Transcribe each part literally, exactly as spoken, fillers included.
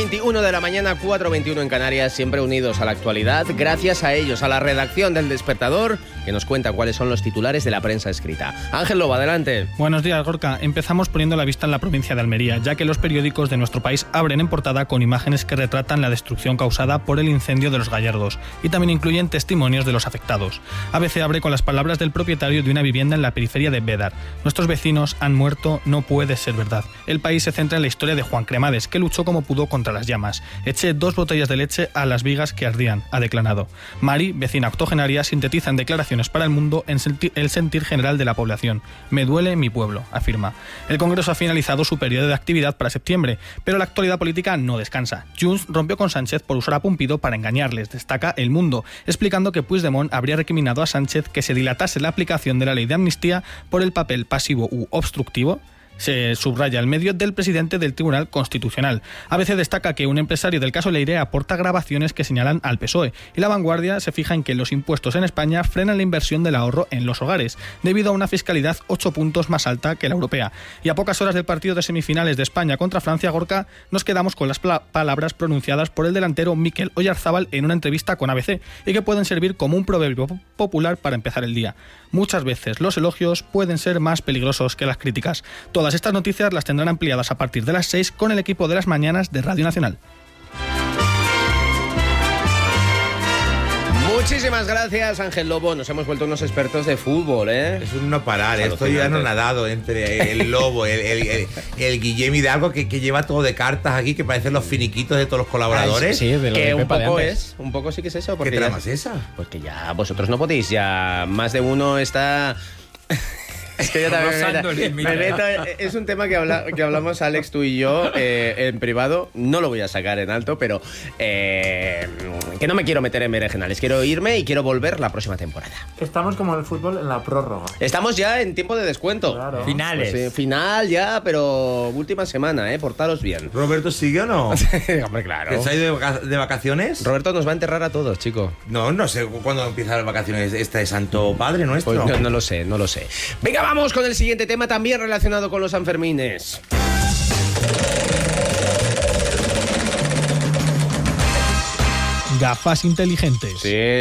veintiuno de la mañana, cuatro veintiuno en Canarias, siempre unidos a la actualidad, gracias a ellos, a la redacción del Despertador, que nos cuenta cuáles son los titulares de la prensa escrita. Ángel Lobo, adelante. Buenos días, Gorka. Empezamos poniendo la vista en la provincia de Almería, ya que los periódicos de nuestro país abren en portada con imágenes que retratan la destrucción causada por el incendio de Los Gallardos y también incluyen testimonios de los afectados. A B C abre con las palabras del propietario de una vivienda en la periferia de Bédar. Nuestros vecinos han muerto, no puede ser verdad. El país se centra en la historia de Juan Cremades, que luchó como pudo contra las llamas. Eché dos botellas de leche a las vigas que ardían, ha declarado. Mari, vecina octogenaria, sintetiza en declaraciones para El Mundo en senti- el sentir general de la población. Me duele mi pueblo, afirma. El Congreso ha finalizado su periodo de actividad para septiembre, pero la actualidad política no descansa. Junts rompió con Sánchez por usar a Pumpido para engañarles, destaca El Mundo, explicando que Puigdemont habría recriminado a Sánchez que se dilatase la aplicación de la ley de amnistía por el papel pasivo u obstructivo. Se subraya el medio del presidente del Tribunal Constitucional. A B C destaca que un empresario del caso Leire aporta grabaciones que señalan al P S O E y La Vanguardia se fija en que los impuestos en España frenan la inversión del ahorro en los hogares debido a una fiscalidad ocho puntos más alta que la europea. Y a pocas horas del partido de semifinales de España contra Francia, Gorka, nos quedamos con las pla- palabras pronunciadas por el delantero Mikel Oyarzábal en una entrevista con A B C y que pueden servir como un proverbio popular para empezar el día. Muchas veces los elogios pueden ser más peligrosos que las críticas. Todas estas noticias las tendrán ampliadas a partir de las seis con el equipo de las mañanas de Radio Nacional. Muchísimas gracias, Ángel Lobo. Nos hemos vuelto unos expertos de fútbol, ¿eh? Es un no parar, estoy anonadado entre el Lobo, el, el, el, el Guillem Hidalgo, que, que lleva todo de cartas aquí, que parecen los finiquitos de todos los colaboradores. Ay, sí, de lo que de un poco de es, un poco sí que es eso. ¿Qué trama es esa? Pues que ya vosotros no podéis, ya más de uno está... Es que yo también me, me meto, es un tema que, habla, que hablamos Alex, tú y yo eh, en privado. No lo voy a sacar en alto, pero eh, que no me quiero meter en berenjenales. Quiero irme y quiero volver la próxima temporada. Estamos como el fútbol en la prórroga. Estamos ya en tiempo de descuento. Claro. Finales. Pues, eh, final ya, pero última semana, ¿eh? Portaros bien. ¿Roberto sigue o no? Hombre, claro. ¿Que se ha ido de, vaca- de vacaciones? Roberto nos va a enterrar a todos, chico. No, no sé cuándo empiezan las vacaciones este Santo Padre nuestro. Pues no, no lo sé, no lo sé. Venga, vamos con el siguiente tema también relacionado con los Sanfermines. Gafas inteligentes. Sí.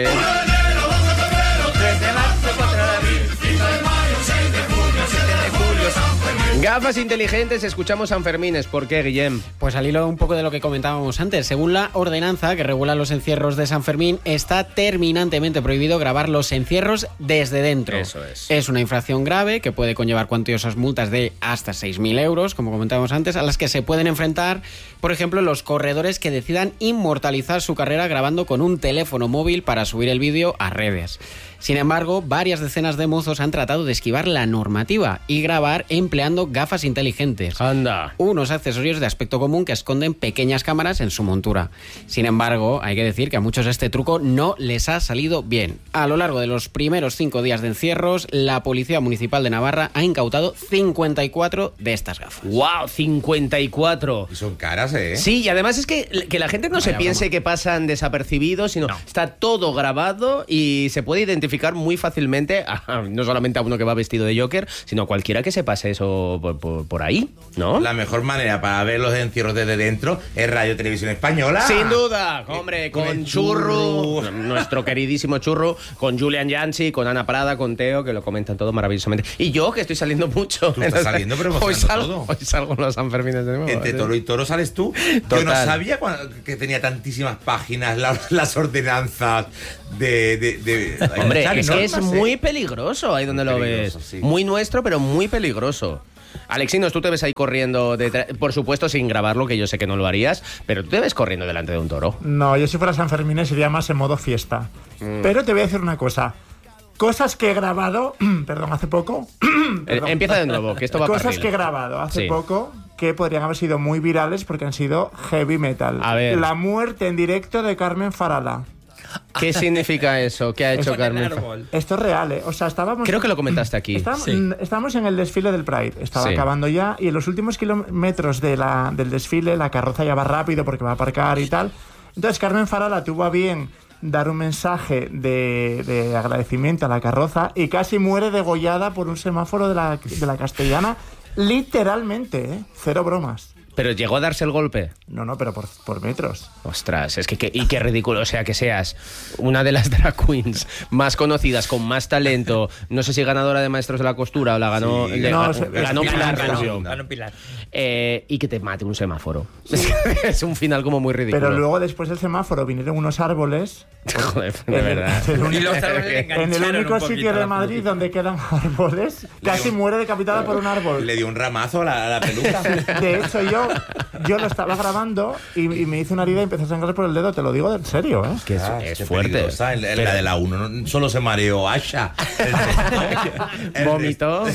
Gafas inteligentes, escuchamos Sanfermines. ¿Por qué, Guillem? Pues al hilo un poco de lo que comentábamos antes, según la ordenanza que regula los encierros de San Fermín, está terminantemente prohibido grabar los encierros desde dentro. Eso es. Es una infracción grave que puede conllevar cuantiosas multas de hasta seis mil euros, como comentábamos antes, a las que se pueden enfrentar, por ejemplo, los corredores que decidan inmortalizar su carrera grabando con un teléfono móvil para subir el vídeo a redes. Sin embargo, varias decenas de mozos han tratado de esquivar la normativa y grabar empleando gafas inteligentes. Anda. Unos accesorios de aspecto común que esconden pequeñas cámaras en su montura. Sin embargo, hay que decir que a muchos este truco no les ha salido bien. A lo largo de los primeros cinco días de encierros, la Policía Municipal de Navarra ha incautado cincuenta y cuatro de estas gafas. ¡Wow! cincuenta y cuatro. Y son caras, ¿eh? Sí, y además es que, que la gente no se Vaya piense broma. que pasan desapercibidos, sino No. está todo grabado y se puede identificar muy fácilmente, a, no solamente a uno que va vestido de Joker, sino a cualquiera que se pase eso por, por, por ahí, ¿no? La mejor manera para ver los encierros desde dentro es Radio Televisión Española. Sin duda, hombre, Con con el Churro, Churro. nuestro queridísimo Churro, con Julian Yancy, con Ana Prada, con Teo, que lo comentan todo maravillosamente. Y yo, que estoy saliendo mucho. Tú estás saliendo, pero hoy emocionando salgo, todo. hoy salgo en los Sanfermines de nuevo. Entre ¿sí? toro y toro sales tú. Total. Yo no sabía cuando- que tenía tantísimas páginas las, las ordenanzas de... de, de Hombre, Están es que es enormes, ¿eh? muy peligroso ahí donde Muy lo peligroso, ves. sí. Muy nuestro, pero muy peligroso. Alexinos, tú te ves ahí corriendo, detrás, por supuesto sin grabarlo, que yo sé que no lo harías, pero tú te ves corriendo delante de un toro. No, yo si fuera San Fermín sería más en modo fiesta. Mm. Pero te voy a decir una cosa. Cosas que he grabado, perdón, hace poco. Eh, perdón. Empieza de nuevo, que esto va para Cosas arriba. que he grabado hace Sí. poco que podrían haber sido muy virales porque han sido heavy metal. A ver. La muerte en directo de Carmen Farala. ¿Qué significa eso? ¿Qué ha hecho Eso- Carmen? Esto es real, ¿eh? O sea, estábamos... Creo que lo comentaste aquí. Estábamos, Sí. estábamos en el desfile del Pride, estaba Sí. acabando ya, y en los últimos kilómetros de la, del desfile la carroza ya va rápido porque va a aparcar y tal. Entonces Carmen Farala tuvo a bien dar un mensaje de, de agradecimiento a la carroza y casi muere degollada por un semáforo de la, de la Castellana, literalmente, ¿eh? Cero bromas. ¿Pero llegó a darse el golpe? No, no, pero por, por metros. Ostras, es que, que y qué ridículo, o sea, que seas una de las drag queens más conocidas, con más talento, no sé si ganadora de Maestros de la Costura o la ganó, Sí, le, no, ganó, es- ganó es- Pilar, ganó- Rubio. Ganó Pilar. Eh, y que te mate un semáforo. Es un final como muy ridículo. Pero luego, después del semáforo, vinieron unos árboles. Joder, de En el- verdad. en el Y único- los árboles le En el engancharon único un poquito sitio a de la Madrid pelotita. donde quedan árboles, casi muere decapitada por un árbol. Le dio un ramazo a la, a la peluca. De hecho, yo, yo lo estaba grabando y, y me hice una herida y empecé a sangrar por el dedo. Te lo digo en serio, ¿eh? Que es, Ah, es qué fuerte. peligrosa. En, en la de la uno no, solo se mareó Asha. El- Vomitó.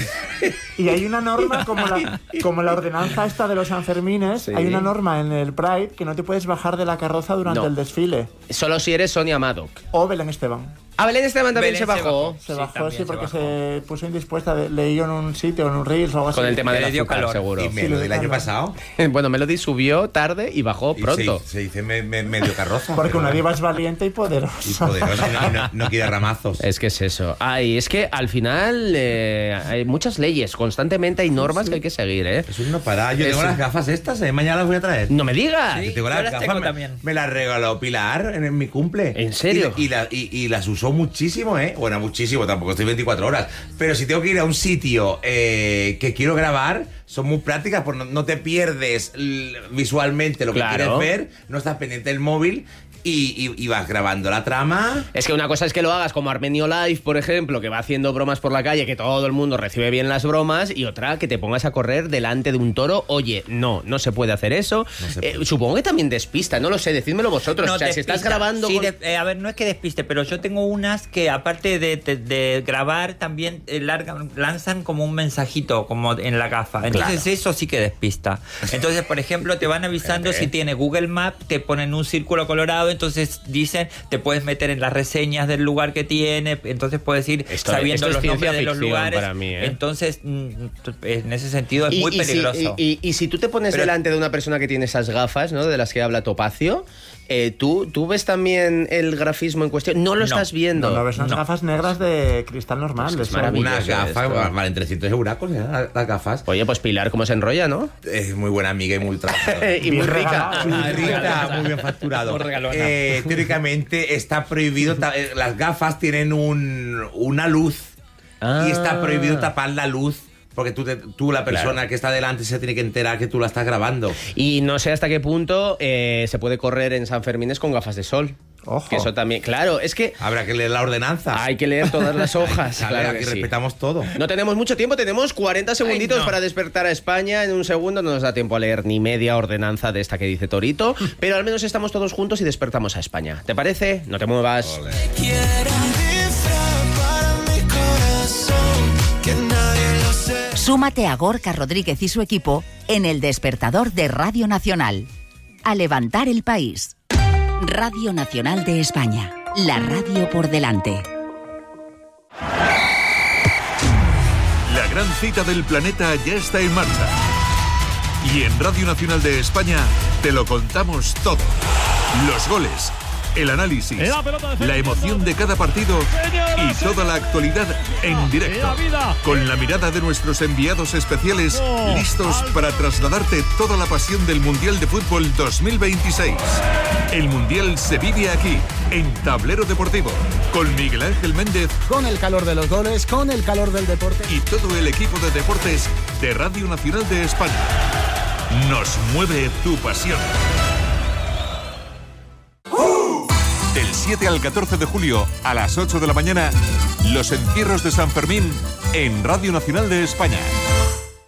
Y hay una norma como la, como la ordenanza esta de los Sanfermines. Sí. Hay una norma en el Pride que no te puedes bajar de la carroza durante No. el desfile. Solo si eres Sonia Maddock. O Belén Esteban. Ah, Belén Esteban también Belén se se bajó. bajó. Se Sí, bajó, también sí, se porque bajó. se puso indispuesta. De- leí yo en un sitio, en un Reels o algo así. Con el tema Le del dio azúcar, calor. seguro. Y Melody el año pasado. Bueno, Melody subió tarde y bajó Y pronto. Se, se dice me- me- medio carroza. Porque pero- una diva es valiente y Y poderosa. poderosa, y no, y no- no quiere ramazos. Es que es eso. Ay, es que al final eh, hay muchas leyes, constantemente hay normas que hay que seguir, ¿eh? Eso es una parada. Yo Es- tengo las gafas estas, ¿eh? Mañana las voy a traer. No me digas. Sí. Yo tengo yo las las gafas, tengo me, también. me las regaló Pilar en, en mi cumple. ¿En serio? Y, y la- y- y las usó muchísimo, ¿eh? Bueno, muchísimo, tampoco estoy veinticuatro horas. Pero si tengo que ir a un sitio eh, que quiero grabar, son muy prácticas, porque no, no te pierdes l- visualmente lo que Claro. quieres ver, no estás pendiente del móvil y, y- y vas grabando la trama. Es que una cosa es que lo hagas como Armenio Live, por ejemplo, que va haciendo bromas por la calle, que todo el mundo recibe bien las bromas, y otra que te pongas a correr delante de un toro. Oye, no, no se puede hacer eso. se Eh, puede. supongo que también despista, no lo sé, decídmelo vosotros. No, o sea, si estás despista. grabando... Sí, con- de- eh, a ver, no es que despiste, pero yo tengo unas que aparte de, de- de grabar, también eh, largan- lanzan como un mensajito como en la gafa. Entonces eso sí que despista. Entonces, por ejemplo, te van avisando si tiene Google Maps, te ponen un círculo colorado, entonces dicen, te puedes meter en las reseñas del lugar que tiene, entonces puedes ir Esto- sabiendo esto es los nombres ciencia de los ficción lugares. para mí, ¿eh? Entonces, mm, en ese sentido es Y- muy y si- peligroso. y, y- y si tú te pones Pero- delante de una persona que tiene esas gafas, ¿no? De las que habla Topacio, eh, ¿tú, ¿tú ves también el grafismo en cuestión? No lo No, estás viendo. No, no, ves unas No. gafas negras de cristal normal. Es eso. maravilloso. Unas gafas, esto. valen trescientos euracos, ¿eh? Las gafas. Oye, pues Pilar, ¿cómo se enrolla, no? Es muy buena amiga y muy trabajadora. y muy Bien rica. regalado. Muy rica, muy bien facturado. Muy regalona. Eh, teóricamente está prohibido, ta- eh, las gafas tienen un, una luz Ah. y está prohibido tapar la luz porque tú, te- tú la persona Claro. que está delante se tiene que enterar que tú la estás grabando. Y no sé hasta qué punto eh, se puede correr en San Fermines con gafas de sol. Ojo. Que eso también, claro, es que Habrá que leer la ordenanza. hay que leer todas las hojas. ¿Sabes? Claro Aquí que sí. respetamos todo. No tenemos mucho tiempo, tenemos cuarenta segunditos no. para despertar a España. En un segundo no nos da tiempo a leer ni media ordenanza de esta que dice Torito, pero al menos estamos todos juntos y despertamos a España. ¿Te parece? No te muevas. Ole. Súmate a Gorka Rodríguez y su equipo en el despertador de Radio Nacional. A levantar el país. Radio Nacional de España. La radio por delante. La gran cita del planeta ya está en marcha. Y en Radio Nacional de España te lo contamos todo. Los goles, el análisis, la emoción de cada partido y toda la actualidad en directo. Con la mirada de nuestros enviados especiales, listos para trasladarte toda la pasión del Mundial de Fútbol dos mil veintiséis. El Mundial se vive aquí, en Tablero Deportivo, con Miguel Ángel Méndez Con el calor de los goles, con el calor del deporte. y todo el equipo de deportes de Radio Nacional de España. Nos mueve tu pasión. Del siete al catorce de julio a las ocho de la mañana, los encierros de San Fermín en Radio Nacional de España.